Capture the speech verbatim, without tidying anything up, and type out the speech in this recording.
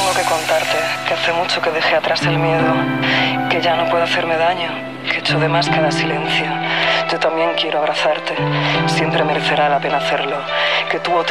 Tengo que contarte que hace mucho que dejé atrás el miedo, que ya no puedo hacerme daño, que echo de más cada silencio. Yo también quiero abrazarte, siempre merecerá la pena hacerlo, que tú otra